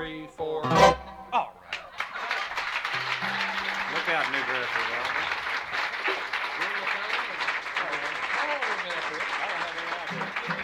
3, 4. All right. Look out, New Brassers. I'll have it out here.